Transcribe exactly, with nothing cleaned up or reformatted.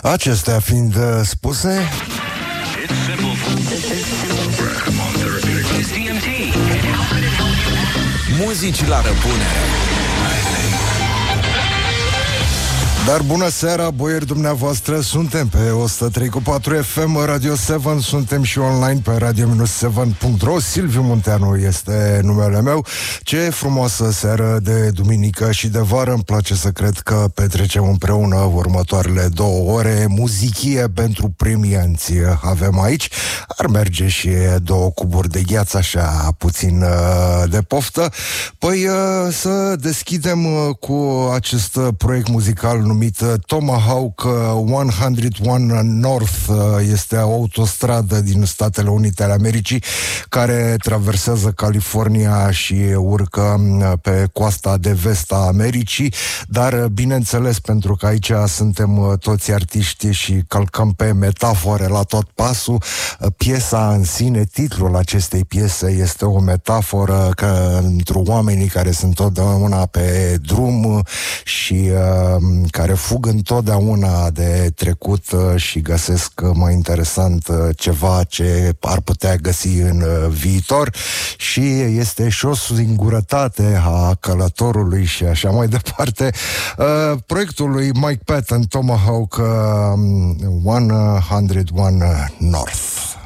Acestea fiind uh, spuse, muzici la răpunere. dar bună seara, boieri dumneavoastră. Suntem pe o sută trei cu patru F M Radio șapte. Suntem și online pe radio șapte punct ro. Silviu Munteanu este numele meu. Ce frumoasă seară de duminică și de vară. Îmi place să cred că petrecem împreună următoarele două ore. Muzichie pentru premianți avem aici. Ar merge și două cuburi de gheață, așa puțin de poftă. Păi să deschidem cu acest proiect muzical numit Tomahawk o sută unu North. Este o autostradă din Statele Unite ale Americii care traversează California și urcă pe coasta de vest a Americii, dar bineînțeles, pentru că aici suntem toți artiști și călcăm pe metafore la tot pasul, piesa în sine, titlul acestei piese este o metaforă că pentru oamenii care sunt totdeauna pe drum și uh, care fug întotdeauna de trecut și găsesc mai interesant ceva ce ar putea găsi în viitor, și este și o singurătate a călătorului și așa mai departe. Uh, proiectul lui Mike Patton, Tomahawk uh, o sută unu North.